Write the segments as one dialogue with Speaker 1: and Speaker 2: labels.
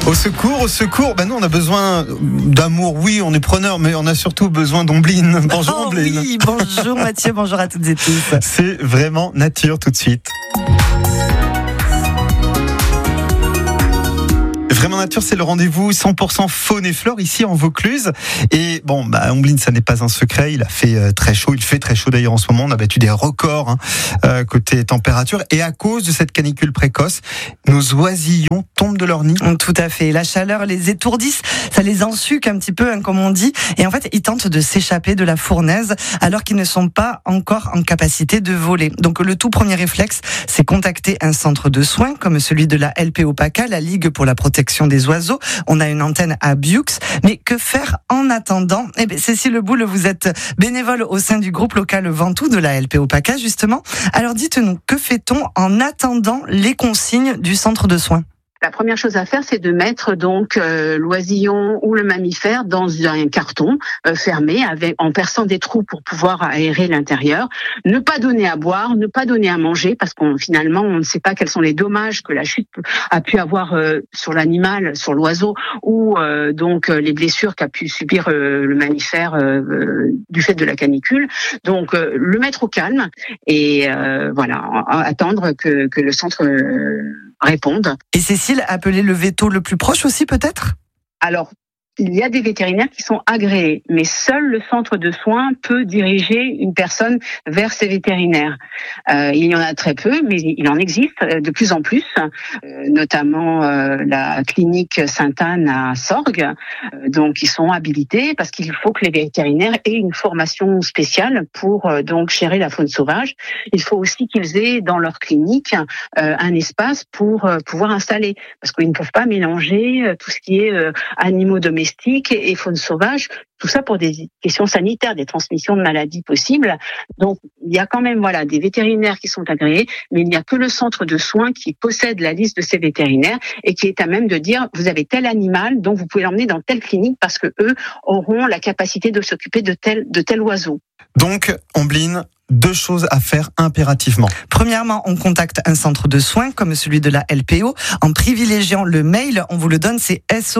Speaker 1: Au secours, nous on a besoin d'amour, oui, on est preneur, mais on a surtout besoin d'Ombline. Bonjour Ombline.
Speaker 2: Oui, bonjour Mathieu, bonjour à toutes et tous.
Speaker 1: C'est vraiment nature tout de suite. Vraiment Nature, c'est le rendez-vous 100% faune et flore ici en Vaucluse. Et Ombline, ça n'est pas un secret. Il a fait très chaud. Il fait très chaud d'ailleurs en ce moment. On a battu des records côté température. Et à cause de cette canicule précoce, nos oisillons tombent de leur nid.
Speaker 2: Tout à fait. La chaleur les étourdisse, ça les ensuque un petit peu, comme on dit. Et en fait, ils tentent de s'échapper de la fournaise alors qu'ils ne sont pas encore en capacité de voler. Donc le tout premier réflexe, c'est contacter un centre de soins comme celui de la LPO PACA, la Ligue pour la protection des oiseaux. On a une antenne à Biux. Mais que faire en attendant ? Cécile Boule, vous êtes bénévole au sein du groupe local Ventoux de la LPO PACA, justement. Alors dites-nous, que fait-on en attendant les consignes du centre de soins ?
Speaker 3: La première chose à faire, c'est de mettre donc l'oisillon ou le mammifère dans un carton fermé, en perçant des trous pour pouvoir aérer l'intérieur. Ne pas donner à boire, ne pas donner à manger, parce finalement on ne sait pas quels sont les dommages que la chute a pu avoir sur l'animal, sur l'oiseau, ou donc les blessures qu'a pu subir le mammifère du fait de la canicule. Donc le mettre au calme et attendre que le centre réponde.
Speaker 2: Et Cécile, appeler le veto le plus proche aussi peut-être ?
Speaker 3: Alors, il y a des vétérinaires qui sont agréés, mais seul le centre de soins peut diriger une personne vers ces vétérinaires. Il y en a très peu, mais il en existe de plus en plus, notamment la clinique Sainte-Anne à Sorgues. Donc, ils sont habilités parce qu'il faut que les vétérinaires aient une formation spéciale pour donc gérer la faune sauvage. Il faut aussi qu'ils aient dans leur clinique un espace pour pouvoir installer, parce qu'ils ne peuvent pas mélanger tout ce qui est animaux domestiques et faune sauvage, tout ça pour des questions sanitaires, des transmissions de maladies possibles. Donc, il y a quand même des vétérinaires qui sont agréés, mais il n'y a que le centre de soins qui possède la liste de ces vétérinaires et qui est à même de dire vous avez tel animal, donc vous pouvez l'emmener dans telle clinique parce que eux auront la capacité de s'occuper de tel oiseau.
Speaker 1: Donc, Ombline, 2 choses à faire impérativement.
Speaker 2: Premièrement, on contacte un centre de soins comme celui de la LPO en privilégiant le mail. On vous le donne, c'est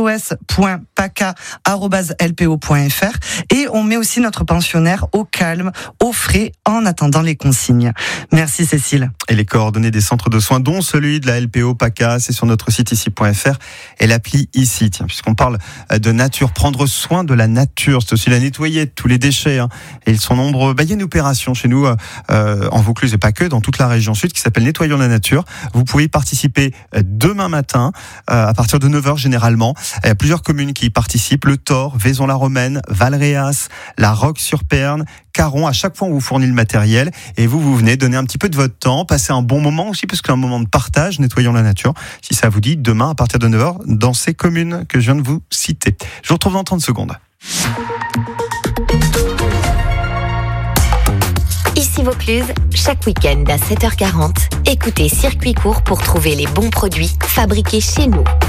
Speaker 2: sos.paca@lpo.fr et on met aussi notre pensionnaire au calme, au frais, en attendant les consignes. Merci Cécile.
Speaker 1: Et les coordonnées des centres de soins, dont celui de la LPO PACA, c'est sur notre site ici.fr et l'appli ici. Tiens, puisqu'on parle de nature, prendre soin de la nature, c'est aussi la nettoyer de tous les déchets. Et ils sont nombreux. Il y a une opération chez nous en Vaucluse et pas que, dans toute la région sud, qui s'appelle Nettoyons la nature. Vous pouvez y participer demain matin, à partir de 9h généralement. Il y a plusieurs communes qui y participent, Le Thor, Vaison-la-Romaine, Valréas, La Roque-sur-Perne, Caron. À chaque fois on vous fournit le matériel et vous venez donner un petit peu de votre temps, passer un bon moment aussi, parce que c'est un moment de partage, Nettoyons la nature. Si ça vous dit, demain à partir de 9h, dans ces communes que je viens de vous citer. Je vous retrouve dans 30 secondes.
Speaker 4: Ici Vaucluse, chaque week-end à 7h40, écoutez Circuit Court pour trouver les bons produits fabriqués chez nous.